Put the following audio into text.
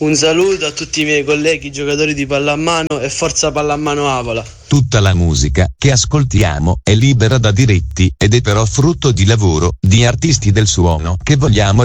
Un saluto a tutti i miei colleghi giocatori di pallamano e forza pallamano Avola. Tutta la musica che ascoltiamo è libera da diritti ed è però frutto di lavoro di artisti del suono che vogliamo